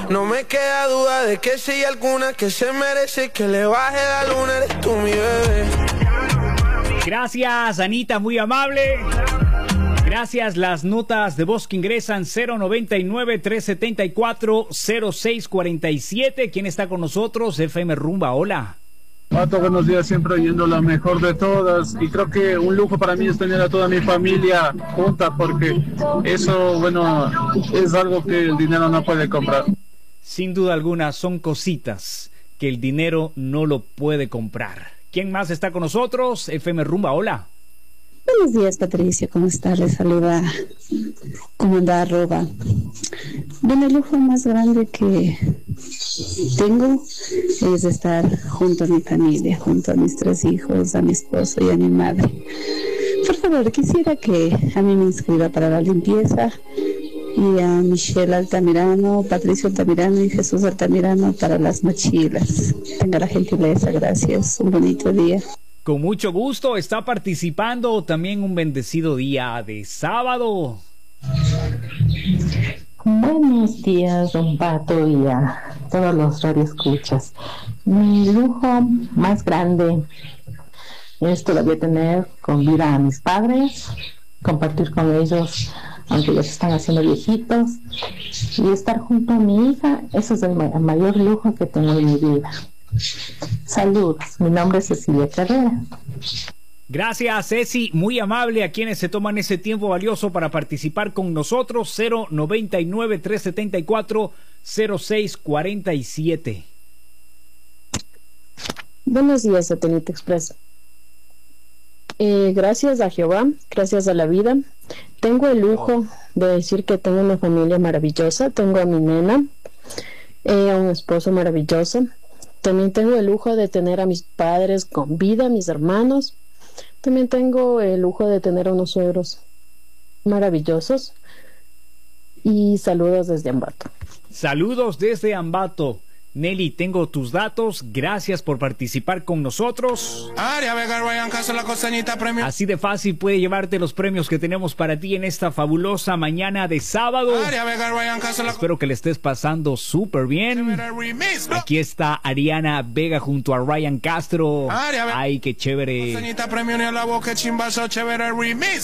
No me queda duda de que si hay alguna que se merece que le baje la luna, eres tú mi bebé. Gracias, Anita, muy amable. Gracias, las notas de voz que ingresan 099-374-0647. ¿Quién está con nosotros? FM Rumba, hola. Pato, buenos días, siempre oyendo la mejor de todas, y creo que un lujo para mí es tener a toda mi familia junta, porque eso, bueno, es algo que el dinero no puede comprar. Sin duda alguna, son cositas que el dinero no lo puede comprar. ¿Quién más está con nosotros? FM Rumba, hola. Buenos días, Patricio, ¿cómo está? Les saluda Comandante Arroba. Bueno, el lujo más grande que tengo es estar junto a mi familia, junto a mis 3 hijos, a mi esposo y a mi madre. Por favor, quisiera que a mí me inscriba para la limpieza, y a Michelle Altamirano, Patricio Altamirano y Jesús Altamirano para las mochilas. Tenga la gentileza, gracias. Un bonito día. Con mucho gusto, está participando también un bendecido día de sábado. Buenos días, don Pato, y a todos los radioescuchas. Mi lujo más grande es todavía tener con vida a mis padres, compartir con ellos, aunque ya se están haciendo viejitos, y estar junto a mi hija. Eso es el mayor lujo que tengo en mi vida. Saludos, mi nombre es Cecilia Carrera. Gracias, Ceci, muy amable a quienes se toman ese tiempo valioso para participar con nosotros. 099-374-0647. Buenos días, Satélite Express. Gracias a Jehová, gracias a la vida, tengo el lujo de decir que tengo una familia maravillosa. Tengo a mi nena, a un esposo maravilloso. También tengo el lujo de tener a mis padres con vida, a mis hermanos. También tengo el lujo de tener a unos suegros maravillosos. Y saludos desde Ambato. Saludos desde Ambato. Nelly, tengo tus datos. Gracias por participar con nosotros. Así de fácil puede llevarte los premios que tenemos para ti en esta fabulosa mañana de sábado. Espero que le estés pasando súper bien. Aquí está Ariana Vega junto a Ryan Castro. Ay, qué chévere.